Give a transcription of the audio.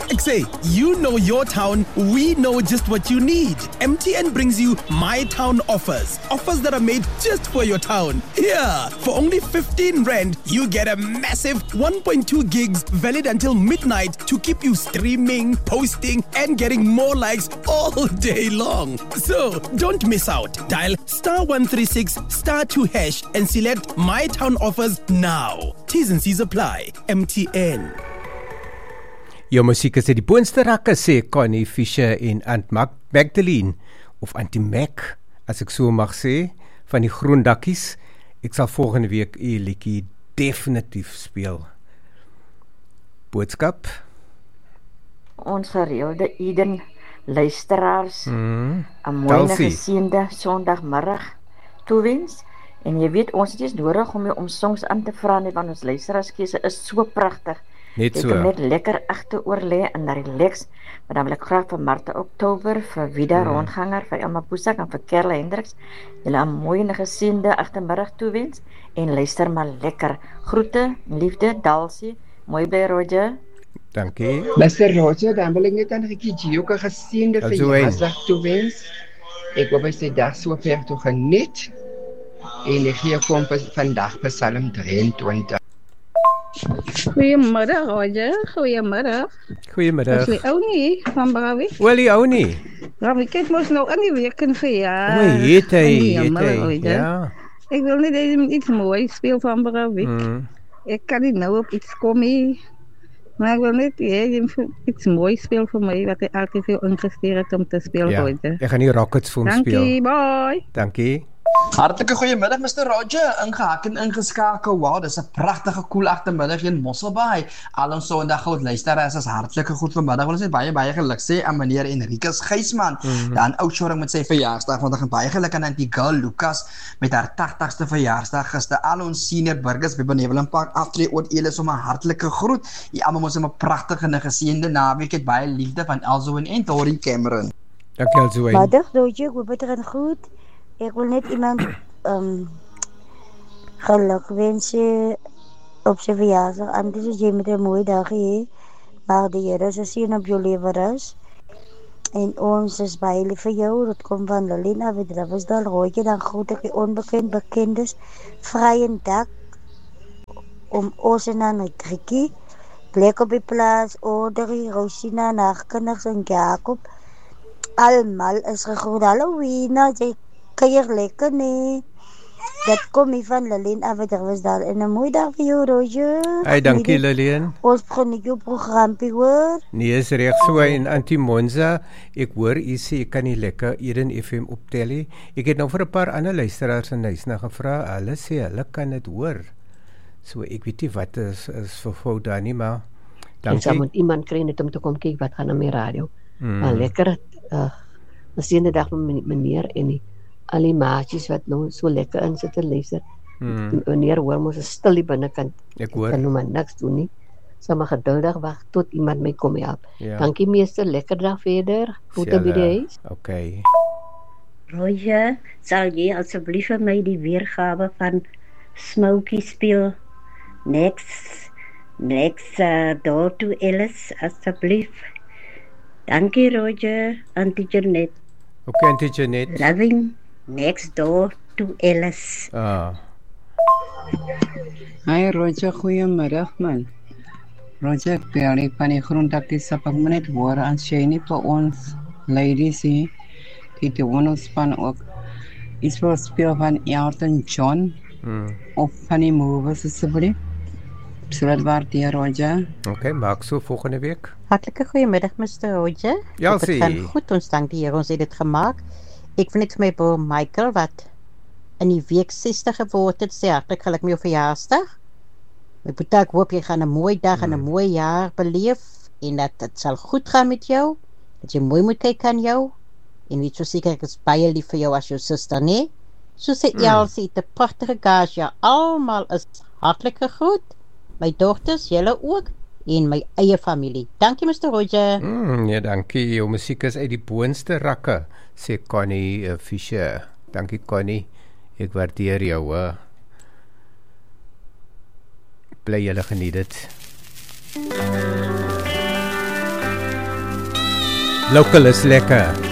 Ek say, you know your town, we know just what you need. MTN brings you My Town offers. Offers that are made just for your town. Here, for only 15 Rand, you get a massive 1.2 gigs valid until midnight to keep you streaming, posting, and getting more likes all day long. So, don't miss out. Dial *136 *2# and select My Town offers now. T's and C's apply. MTN. Jou musiek is die boonste rakke, sê Connie Fischer en Aunt Magdalene, of Auntie Mac, as ek so mag sê, van die Groen Dakkies. Ek sal volgende week liedjie definitief speel. Boodskap? Ons gereelde Eden luisteraars, 'n mooi geseënde Sondagmiddag toewens. En jy weet, ons het eens nodig om songs aan te vra, net want ons luisteraarskese is so pragtig. Net so. Ek kan net lekker agteroor lê en relax. Maar dan wil ek graag vir Martha Oktober, vir Vida Rondganger, vir Elma Pusak en vir Kerla Hendriks julle 'n mooi en geseënde agtermiddag toewens en luister maar lekker. Groete, liefde, Dalsie, mooi bly Roger. Dankie. Mr. Roger, dan wil ek net aan Rikkie G ook 'n geseënde verjaarsdag toewens. Ek hoop hy sy dag so ver toe geniet. En ek gee kom vandag Psalm 23. Goeiemiddag Roger, goeiemiddag. Goeiemiddag. Is die ou nie van Brawie? Wel, die ou nie. Ja, ek kyk mos nou in die week en verjaar. O, het hy. Ja. Ek wil net iets moois speel van Brawie. Ek kan nie nou op iets kom nie. Maar ek wil net iets moois speel vir my, wat hy altyd veel ingestuur het om te speel, Roger. Ek gaan die Rockets vir hom speel. Dankie, bye. Dankie. Hartlike goeiemiddag Mr. Roger, ingehak en ingeskakel. Wow, dis 'n pragtige koel agtermiddag in Mosselbaai. Al ons Sondag groot luisteraars is hartlike goed vanmiddag. Wil ons net baie geluk sê aan meneer Enrikus Gysman. Dan Oudtshoorn met sy verjaarsdag, want ek baie geluk aan Auntie Girl Lucas met haar 80ste verjaarsdag gister. Al ons senior burgers by Benevolent Park aftree oor Elis om 'n hartlike groet. Die almal moet 'n pragtige en geseënde naweek hê. Baie liefde van Elzo en Tori Cameron. Dankie Elzo. Middag Roger, ek hoop dit gaan goed. Ek wil net iemand geluk wensen op sy verjaarsdag. Anders is jy met 'n mooi dag hê. Maar die Here se seën op jou lewe is. En ons is baie lief vir jou. Dit kom van Lelina Wedravesdal, Rootjie, dan groet ek die onbekendes. Vrye dag om ons en aan Griekie. Plek op die plaas, Audrey, Rosina, Nagkinders en Jacob. Almal is gegroet. Halloween, jy kuier lekker nie. Dit kom hier van Lelien Avedrewesdal en 'n mooi dag vir jou, Roger. Hey, dankie Lelien. Ons begin jou programpie hoor. Nee, is reg so. En Auntie Monza, ek hoor u sê ek kan nie lekker Eden FM optel nie. Ek het nou vir 'n paar ander luisteraars in huis gevra. Hulle sê hulle kan dit hoor. So ek weet nie wat is vir fout daar nie, maar dankie. En moet iemand kry net om te kom kyk wat gaan op die radio. Maar lekker, seënde dag met meneer en al die maatjies wat nou so lekker in sit te luister. Meneer hoor mos stil die binnekant. Ek hoor. Kan nou maar niks doen nie. Sal maar geduldig wag tot iemand my kom help. Ja. Dankie meester, lekker dag verder. Groete by die huis. Okay. Roger, sal jy asseblief vir my die weergawe van Smokey speel? Next door to Ellis, asseblief. Dankie Roger, Auntie Janet. Okay, Auntie Janet. Loving next door to Ellis. Hi Roger, goeiemiddag man. Roger, ek bel nie van die Groen Dakkies op, ek moet net hoor as jy nie vir ons ladies hier, die toneelspan ook iets wil speel van Elton John of van die movies asseblief. Sal waardeer Roger. Okay, maak so volgende week. Hartlike goeiemiddag Mr. Roger. Ja, dit gaan goed, ons dank die Here, ons het dit gemaak. Ek vind net vir my broer Michael wat in die week 60 geword het, sê hartlik geluk met jou verjaarsdag. My boetie, ek hoop jy gaan 'n mooi dag en 'n mooi jaar beleef en dat dit sal goed gaan met jou, dat jy mooi moet kyk aan jou en weet so seker ek is baie lief vir jou as jou suster, nee? So sê Elsie, 'n pragtige gaas, ja, almal is hartlik gegroet. My dogters, julle ook en my eie familie. Dankie Mr. Roger. Nee, dankie. Jou musiek is uit die boonste rakke, sê Connie Fischer. Dankie Connie. Ek waardeer jou. Bly julle geniet dit. Local is lekker.